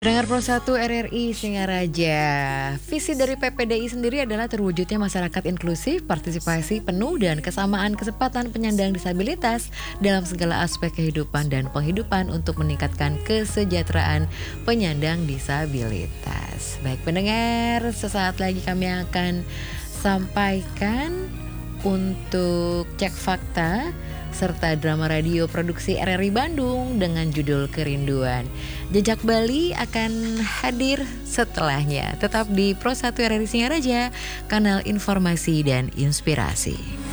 Pendengar Pro 1 RRI Singaraja, visi dari PPDI sendiri adalah terwujudnya masyarakat inklusif, partisipasi penuh dan kesamaan kesempatan penyandang disabilitas dalam segala aspek kehidupan dan penghidupan untuk meningkatkan kesejahteraan penyandang disabilitas. Baik pendengar, sesaat lagi kami akan sampaikan untuk cek fakta serta drama radio produksi RRI Bandung dengan judul Kerinduan. Jejak Bali akan hadir setelahnya. Tetap di Pro 1 RRI Singaraja, kanal informasi dan inspirasi.